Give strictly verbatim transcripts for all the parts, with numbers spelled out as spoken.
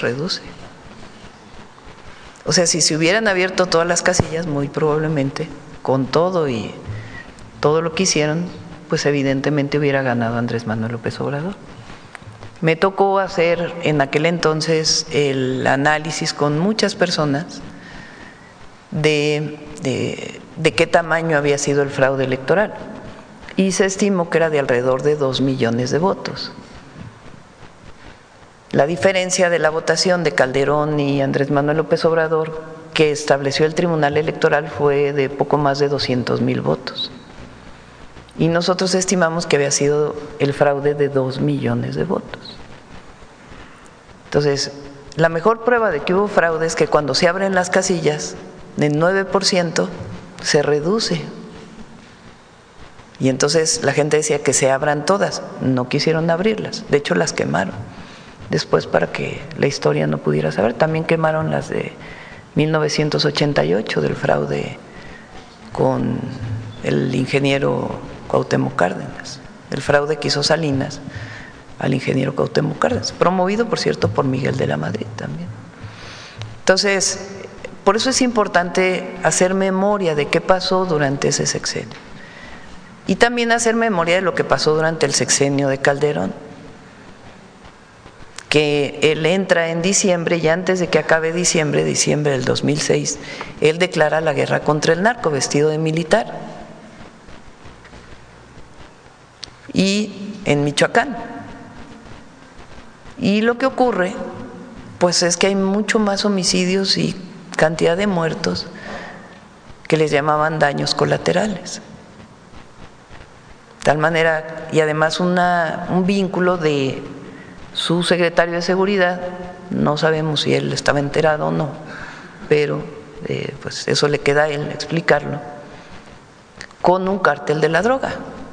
reduce. O sea, si se hubieran abierto todas las casillas, muy probablemente, con todo y todo lo que hicieron, pues evidentemente hubiera ganado Andrés Manuel López Obrador. Me tocó hacer en aquel entonces el análisis con muchas personas de, de, de qué tamaño había sido el fraude electoral y se estimó que era de alrededor de dos millones de votos. La diferencia de la votación de Calderón y Andrés Manuel López Obrador que estableció el Tribunal Electoral fue de poco más de doscientos mil votos. Y nosotros estimamos que había sido el fraude de dos millones de votos. Entonces, la mejor prueba de que hubo fraude es que cuando se abren las casillas, del nueve por ciento se reduce. Y entonces la gente decía que se abran todas, no quisieron abrirlas, de hecho las quemaron. Después, para que la historia no pudiera saber, también quemaron las de mil novecientos ochenta y ocho del fraude con el ingeniero Cuauhtémoc Cárdenas, el fraude que hizo Salinas al ingeniero Cuauhtémoc Cárdenas, promovido, por cierto, por Miguel de la Madrid también. Entonces, por eso es importante hacer memoria de qué pasó durante ese sexenio y también hacer memoria de lo que pasó durante el sexenio de Calderón, que él entra en diciembre y antes de que acabe diciembre, diciembre del dos mil seis, él declara la guerra contra el narco vestido de militar y en Michoacán. Y lo que ocurre, pues es que hay mucho más homicidios y cantidad de muertos que les llamaban daños colaterales. De tal manera, y además una, un vínculo de su secretario de Seguridad, no sabemos si él estaba enterado o no, pero eh, pues eso le queda a él explicarlo, con un cártel de la droga,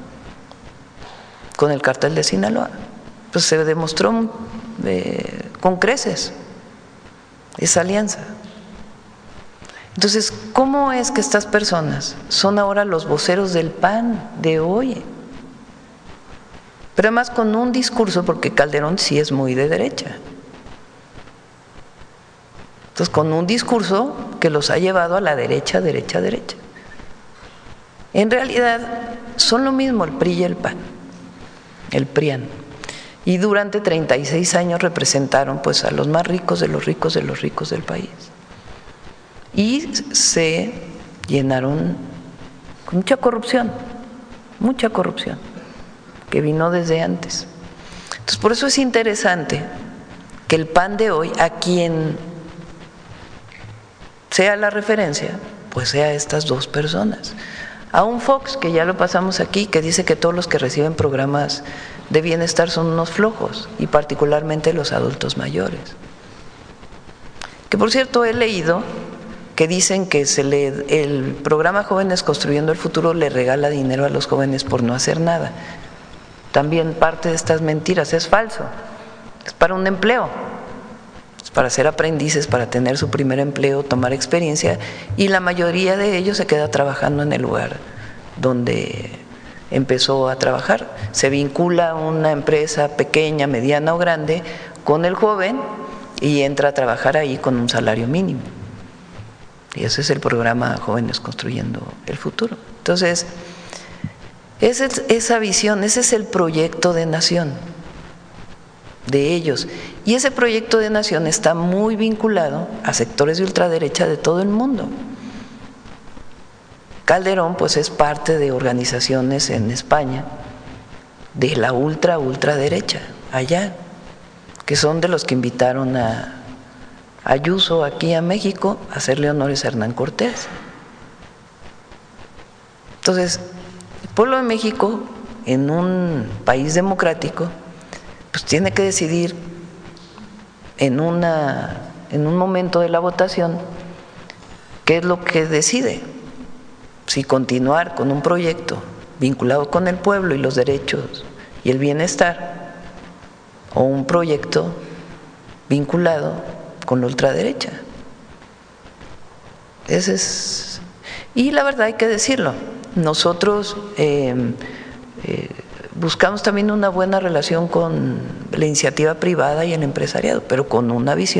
con el cártel de Sinaloa. Pues se demostró eh, con creces esa alianza. Entonces, ¿cómo es que estas personas son ahora los voceros del P A N de hoy? Pero además con un discurso, porque Calderón sí es muy de derecha. Entonces, con un discurso que los ha llevado a la derecha, derecha, derecha. En realidad, son lo mismo el P R I y el P A N, el PRIAN. Y durante treinta y seis años representaron pues a los más ricos de los ricos de los ricos del país. Y se llenaron con mucha corrupción, mucha corrupción, que vino desde antes. Entonces, por eso es interesante que el P A N de hoy, a quien sea la referencia, pues sea estas dos personas. A un Fox, que ya lo pasamos aquí, que dice que todos los que reciben programas de bienestar son unos flojos, y particularmente los adultos mayores. Que por cierto he leído que dicen que se le, el programa Jóvenes Construyendo el Futuro le regala dinero a los jóvenes por no hacer nada. También parte de estas mentiras es falso, es para un empleo, es para ser aprendices, para tener su primer empleo, tomar experiencia, y la mayoría de ellos se queda trabajando en el lugar donde empezó a trabajar. Se vincula una empresa pequeña, mediana o grande con el joven y entra a trabajar ahí con un salario mínimo. Y ese es el programa Jóvenes Construyendo el Futuro. Entonces, esa es esa visión, ese es el proyecto de nación de ellos. Y ese proyecto de nación está muy vinculado a sectores de ultraderecha de todo el mundo. Calderón pues es parte de organizaciones en España de la ultra ultraderecha allá, que son de los que invitaron a Ayuso aquí a México a hacerle honores a Hernán Cortés. Entonces, el pueblo de México, en un país democrático, pues tiene que decidir en, una, en un momento de la votación qué es lo que decide, si continuar con un proyecto vinculado con el pueblo y los derechos y el bienestar, o un proyecto vinculado con la ultraderecha. Ese es, y la verdad hay que decirlo, nosotros eh, eh, buscamos también una buena relación con la iniciativa privada y el empresariado, pero con una visión